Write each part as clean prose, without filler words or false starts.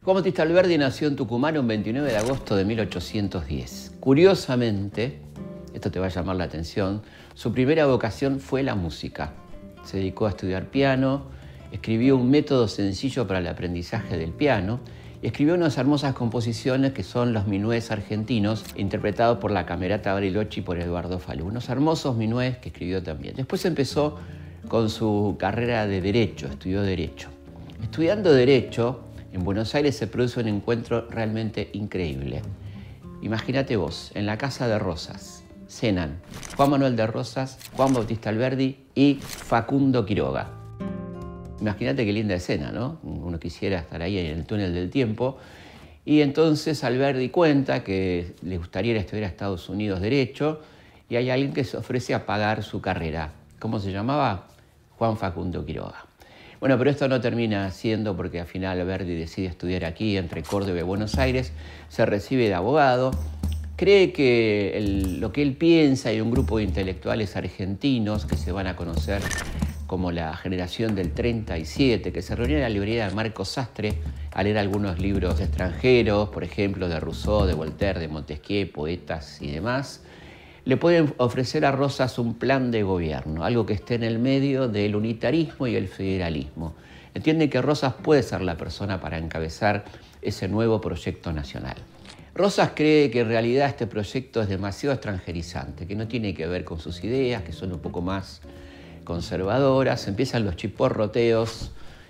Juan Bautista Alberdi nació en Tucumán un 29 de agosto de 1810. Curiosamente, esto te va a llamar la atención, su primera vocación fue la música. Se dedicó a estudiar piano, escribió un método sencillo para el aprendizaje del piano y escribió unas hermosas composiciones que son los minués argentinos, interpretados por la Camerata Bariloche y por Eduardo Falú. Unos hermosos minués que escribió también. Después empezó con su carrera de Derecho, estudió Derecho. Estudiando Derecho, en Buenos Aires se produce un encuentro realmente increíble. Imagínate vos, en la Casa de Rosas, cenan Juan Manuel de Rosas, Juan Bautista Alberdi y Facundo Quiroga. Imagínate qué linda escena, ¿no? Uno quisiera estar ahí en el túnel del tiempo. Y entonces Alberdi cuenta que le gustaría ir a estudiar a Estados Unidos Derecho y hay alguien que se ofrece a pagar su carrera. ¿Cómo se llamaba? Juan Facundo Quiroga. Bueno, pero esto no termina siendo porque al final Alberdi decide estudiar aquí, entre Córdoba y Buenos Aires, se recibe de abogado, cree que lo que él piensa y un grupo de intelectuales argentinos que se van a conocer como la generación del 37, que se reunían en la librería de Marcos Sastre a leer algunos libros extranjeros, por ejemplo, de Rousseau, de Voltaire, de Montesquieu, poetas y demás, le pueden ofrecer a Rosas un plan de gobierno, algo que esté en el medio del unitarismo y el federalismo. Entiende que Rosas puede ser la persona para encabezar ese nuevo proyecto nacional. Rosas cree que en realidad este proyecto es demasiado extranjerizante, que no tiene que ver con sus ideas, que son un poco más conservadoras. Empiezan los chiporroteos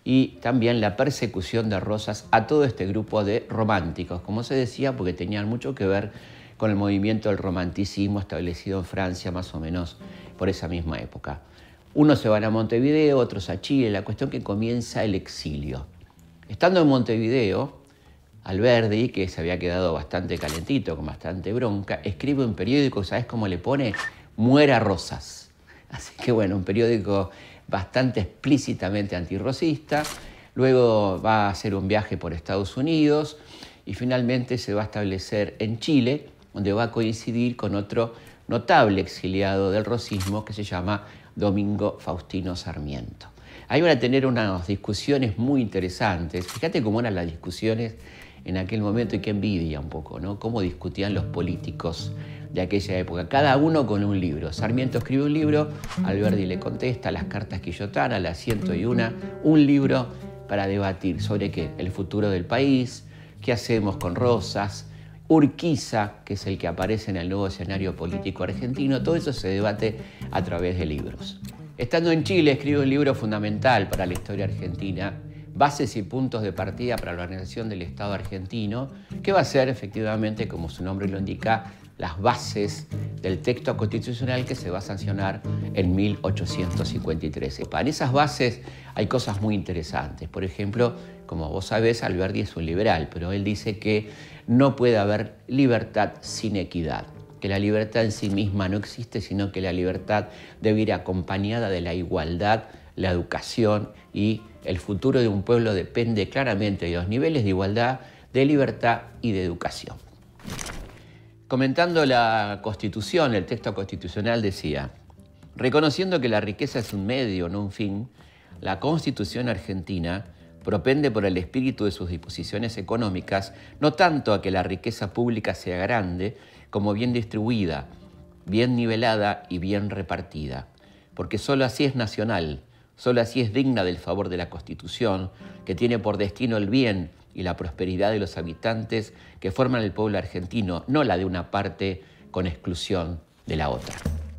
y también la persecución de Rosas a todo este grupo de románticos, como se decía, porque tenían mucho que ver con el movimiento del romanticismo establecido en Francia más o menos por esa misma época. Unos se van a Montevideo, otros a Chile, la cuestión que comienza el exilio. Estando en Montevideo, Alberdi, que se había quedado bastante calentito, con bastante bronca, escribe un periódico, ¿sabes cómo le pone? Muera Rosas. Así que bueno, un periódico bastante explícitamente antirrosista. Luego va a hacer un viaje por Estados Unidos y finalmente se va a establecer en Chile, donde va a coincidir con otro notable exiliado del rosismo que se llama Domingo Faustino Sarmiento. Ahí van a tener unas discusiones muy interesantes. Fíjate cómo eran las discusiones en aquel momento y qué envidia un poco, ¿no? Cómo discutían los políticos de aquella época, cada uno con un libro. Sarmiento escribe un libro, Alberdi le contesta, las cartas quillotanas, las 101, un libro para debatir sobre qué, el futuro del país, qué hacemos con Rosas, Urquiza, que es el que aparece en el nuevo escenario político argentino. Todo eso se debate a través de libros. Estando en Chile, escribe un libro fundamental para la historia argentina, Bases y puntos de partida para la organización del Estado argentino, que va a ser efectivamente, como su nombre lo indica, las bases del texto constitucional que se va a sancionar en 1853. En esas bases hay cosas muy interesantes. Por ejemplo, como vos sabés, Alberdi es un liberal, pero él dice que no puede haber libertad sin equidad, que la libertad en sí misma no existe, sino que la libertad debe ir acompañada de la igualdad, la educación, y el futuro de un pueblo depende claramente de los niveles de igualdad, de libertad y de educación. Comentando la Constitución, el texto constitucional decía: reconociendo que la riqueza es un medio, no un fin, la Constitución argentina propende por el espíritu de sus disposiciones económicas no tanto a que la riqueza pública sea grande, como bien distribuida, bien nivelada y bien repartida, porque sólo así es nacional, sólo así es digna del favor de la Constitución, que tiene por destino el bien y la prosperidad de los habitantes que forman el pueblo argentino, no la de una parte con exclusión de la otra.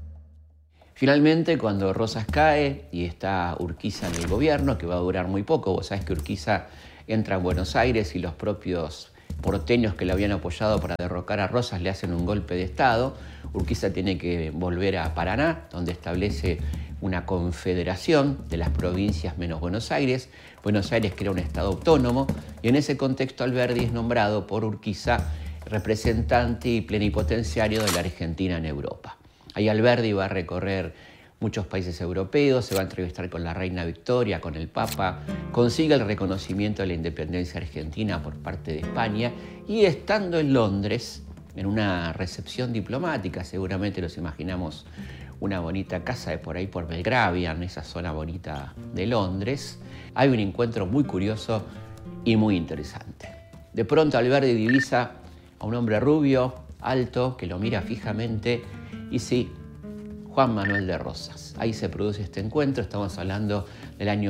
Finalmente, cuando Rosas cae y está Urquiza en el gobierno, que va a durar muy poco, vos sabés que Urquiza entra a Buenos Aires y los propios porteños que lo habían apoyado para derrocar a Rosas le hacen un golpe de Estado. Urquiza tiene que volver a Paraná, donde establece una confederación de las provincias menos Buenos Aires. Buenos Aires crea un estado autónomo y en ese contexto Alberdi es nombrado por Urquiza representante y plenipotenciario de la Argentina en Europa. Ahí Alberdi va a recorrer muchos países europeos, se va a entrevistar con la reina Victoria, con el Papa, consigue el reconocimiento de la independencia argentina por parte de España y estando en Londres, en una recepción diplomática, seguramente nos imaginamos una bonita casa de por ahí por Belgravia, en esa zona bonita de Londres, hay un encuentro muy curioso y muy interesante. De pronto Alberdi divisa a un hombre rubio, alto, que lo mira fijamente, y sí, Juan Manuel de Rosas. Ahí se produce este encuentro, estamos hablando del año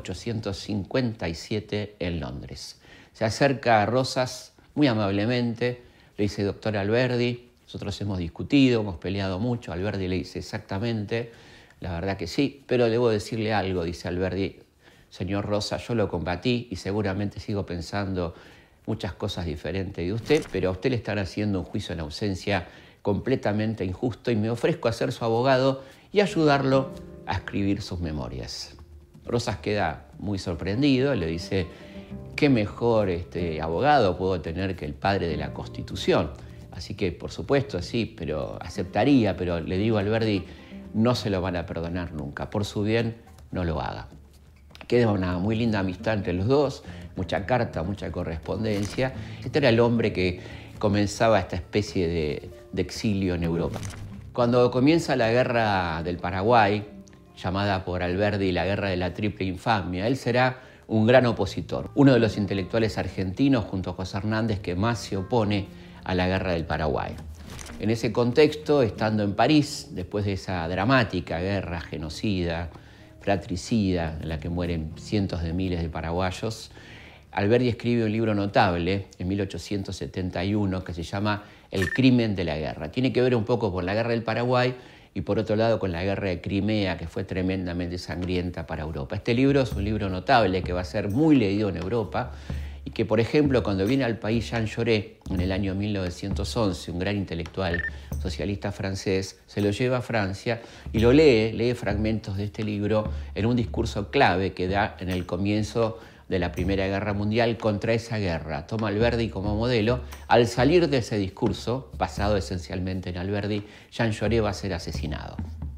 1857 en Londres. Se acerca a Rosas muy amablemente, le dice: doctor Alberdi, nosotros hemos discutido, hemos peleado mucho. Alberdi le dice: exactamente, la verdad que sí, pero debo decirle algo, dice Alberdi. Señor Rosas, yo lo combatí y seguramente sigo pensando muchas cosas diferentes de usted, pero a usted le están haciendo un juicio en ausencia completamente injusto y me ofrezco a ser su abogado y ayudarlo a escribir sus memorias. Rosas queda muy sorprendido, le dice: ¿qué mejor abogado puedo tener que el padre de la Constitución? Así que, por supuesto, sí, pero aceptaría, pero le digo a Alberdi, no se lo van a perdonar nunca. Por su bien, no lo haga. Queda una muy linda amistad entre los dos, mucha carta, mucha correspondencia. Este era el hombre que comenzaba esta especie de exilio en Europa. Cuando comienza la Guerra del Paraguay, llamada por Alberdi la Guerra de la Triple Infamia, él será un gran opositor, uno de los intelectuales argentinos junto a José Hernández que más se opone a la Guerra del Paraguay. En ese contexto, estando en París, después de esa dramática guerra genocida, fratricida, en la que mueren cientos de miles de paraguayos, Alberdi escribe un libro notable en 1871 que se llama El crimen de la guerra. Tiene que ver un poco con la Guerra del Paraguay y por otro lado con la Guerra de Crimea, que fue tremendamente sangrienta para Europa. Este libro es un libro notable que va a ser muy leído en Europa y que, por ejemplo, cuando viene al país Jean Jaurès en el año 1911, un gran intelectual socialista francés, se lo lleva a Francia y lo lee fragmentos de este libro en un discurso clave que da en el comienzo de la Primera Guerra Mundial contra esa guerra. Toma Alberdi como modelo. Al salir de ese discurso, basado esencialmente en Alberdi, Jean Jaurès va a ser asesinado.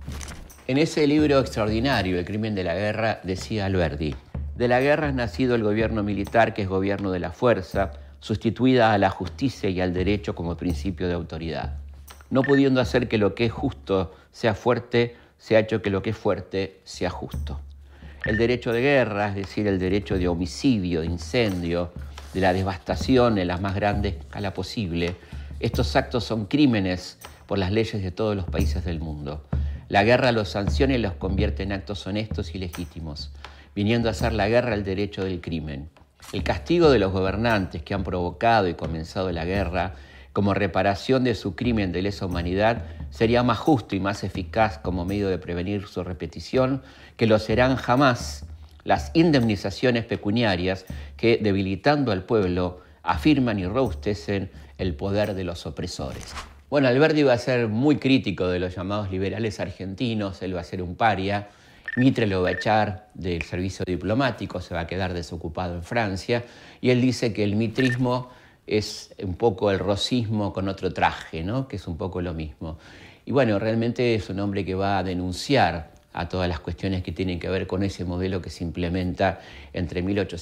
En ese libro extraordinario, El crimen de la guerra, decía Alberdi: de la guerra es nacido el gobierno militar, que es gobierno de la fuerza, sustituida a la justicia y al derecho como principio de autoridad. No pudiendo hacer que lo que es justo sea fuerte, se ha hecho que lo que es fuerte sea justo. El derecho de guerra, es decir, el derecho de homicidio, de incendio, de la devastación en la más grande escala posible, estos actos son crímenes por las leyes de todos los países del mundo. La guerra los sanciona y los convierte en actos honestos y legítimos, viniendo a ser la guerra el derecho del crimen. El castigo de los gobernantes que han provocado y comenzado la guerra como reparación de su crimen de lesa humanidad sería más justo y más eficaz como medio de prevenir su repetición que lo serán jamás las indemnizaciones pecuniarias que, debilitando al pueblo, afirman y robustecen el poder de los opresores. Bueno, Alberdi va a ser muy crítico de los llamados liberales argentinos, él va a ser un paria. Mitre lo va a echar del servicio diplomático, se va a quedar desocupado en Francia, y él dice que el mitrismo es un poco el rosismo con otro traje, ¿no? Que es un poco lo mismo. Y bueno, realmente es un hombre que va a denunciar a todas las cuestiones que tienen que ver con ese modelo que se implementa entre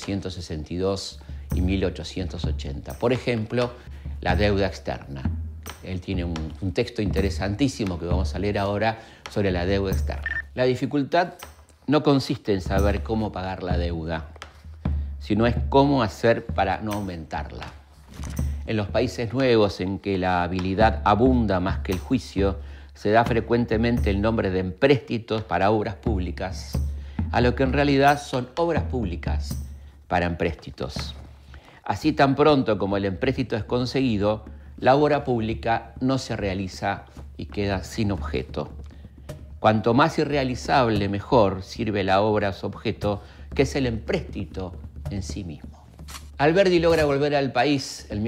1862 y 1880. Por ejemplo, la deuda externa. Él tiene un texto interesantísimo que vamos a leer ahora sobre la deuda externa. La dificultad no consiste en saber cómo pagar la deuda, sino es cómo hacer para no aumentarla. En los países nuevos en que la habilidad abunda más que el juicio, se da frecuentemente el nombre de empréstitos para obras públicas, a lo que en realidad son obras públicas para empréstitos. Así, tan pronto como el empréstito es conseguido, la obra pública no se realiza y queda sin objeto. Cuanto más irrealizable, mejor sirve la obra a su objeto, que es el empréstito en sí mismo. Alberdi logra volver al país en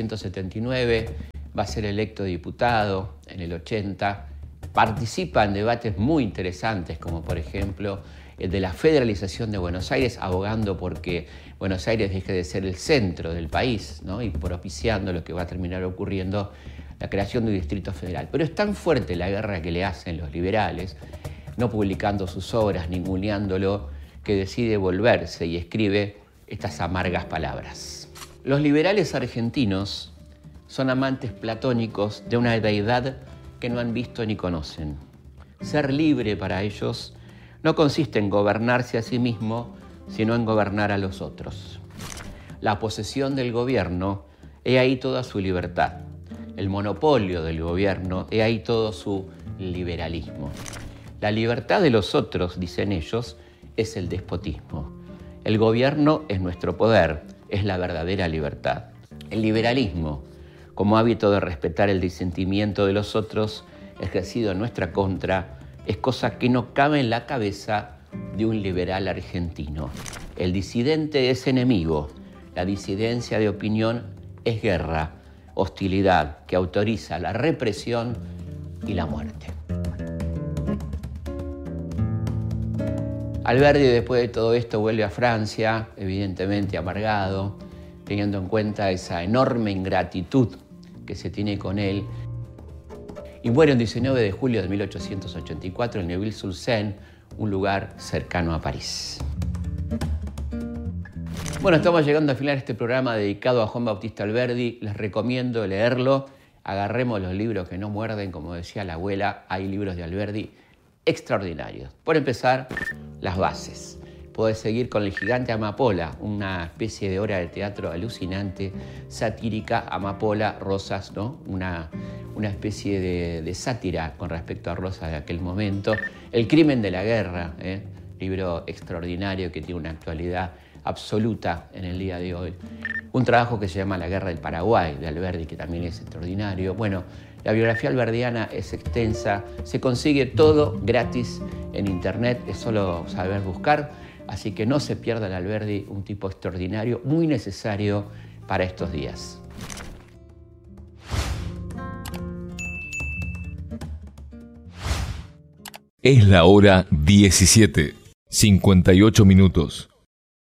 1879, va a ser electo diputado en el 80, participa en debates muy interesantes, como por ejemplo el de la federalización de Buenos Aires, abogando porque Buenos Aires deje de ser el centro del país, ¿no? Y propiciando lo que va a terminar ocurriendo, la creación de un distrito federal. Pero es tan fuerte la guerra que le hacen los liberales, no publicando sus obras, ninguneándolo, que decide volverse y escribe estas amargas palabras. Los liberales argentinos son amantes platónicos de una deidad que no han visto ni conocen. Ser libre para ellos no consiste en gobernarse a sí mismo, sino en gobernar a los otros. la posesión del gobierno, he ahí toda su libertad. El monopolio del gobierno, he ahí todo su liberalismo. La libertad de los otros, dicen ellos, es el despotismo. El gobierno es nuestro poder, es la verdadera libertad. El liberalismo, como hábito de respetar el disentimiento de los otros, ejercido en nuestra contra, es cosa que no cabe en la cabeza de un liberal argentino. El disidente es enemigo, la disidencia de opinión es guerra, hostilidad que autoriza la represión y la muerte. Alberdi, después de todo esto, vuelve a Francia, evidentemente amargado, teniendo en cuenta esa enorme ingratitud que se tiene con él. Y muere el 19 de julio de 1884 en Neuville-sur-Seine, un lugar cercano a París. Bueno, estamos llegando al final de este programa dedicado a Juan Bautista Alberdi. Les recomiendo leerlo. Agarremos los libros que no muerden, como decía la abuela. Hay libros de Alberdi extraordinarios. Por empezar, las bases. Podés seguir con El gigante Amapola, una especie de obra de teatro alucinante, satírica. Amapola, Rosas, ¿no? Una especie de sátira con respecto a Rosas de aquel momento. El crimen de la guerra, libro extraordinario que tiene una actualidad absoluta en el día de hoy. Un trabajo que se llama La guerra del Paraguay, de Alberdi, que también es extraordinario. Bueno, la biografía alberdiana es extensa, se consigue todo gratis en internet, es solo saber buscar, así que no se pierda el Alberdi, un tipo extraordinario, muy necesario para estos días. Es la hora 17:58.